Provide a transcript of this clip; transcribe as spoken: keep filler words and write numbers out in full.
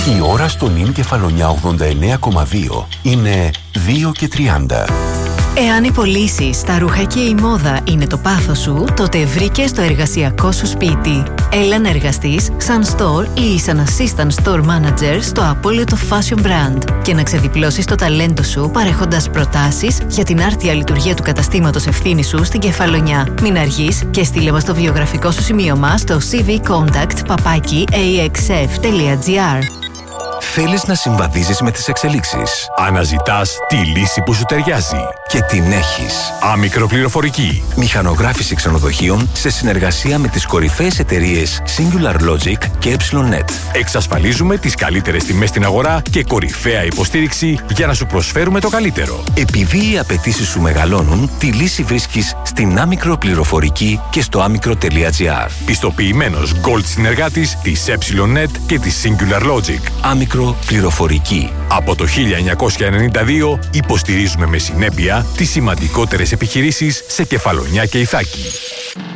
Η ώρα στο νιν Κεφαλονιά ογδόντα εννέα κόμμα δύο είναι δύο και τριάντα. Εάν οι πωλήσεις, τα ρούχα και η μόδα είναι το πάθος σου, τότε βρήκες το εργασιακό σου σπίτι. Έλα να εργαστείς σαν store ή σαν assistant store manager στο απόλυτο fashion brand και να ξεδιπλώσεις το ταλέντο σου παρέχοντας προτάσεις για την άρτια λειτουργία του καταστήματος ευθύνης σου στην Κεφαλονιά. Μην αργείς και στείλε μας το βιογραφικό σου σημείωμα στο cvcontact παπάκι a x f τελεία g r. Θέλεις να συμβαδίζεις με τις εξελίξεις. Αναζητάς τη λύση που σου ταιριάζει. Και την έχεις. Άμικρο πληροφορική. Μηχανογράφηση ξενοδοχείων σε συνεργασία με τις κορυφαίες εταιρείες Singular Logic και EpsilonNet. Εξασφαλίζουμε τις καλύτερες τιμές στην αγορά και κορυφαία υποστήριξη για να σου προσφέρουμε το καλύτερο. Επειδή οι απαιτήσεις σου μεγαλώνουν, τη λύση βρίσκεις στην Άμικρο πληροφορική και στο άμικρο τελεία gr. Πιστοποιημένος Gold συνεργάτης της EpsilonNet και της Singular Logic. Άμικρο πληροφορική. Από το χίλια εννιακόσια ενενήντα δύο υποστηρίζουμε με συνέπεια τις σημαντικότερες επιχειρήσεις σε Κεφαλονιά και Ιθάκη.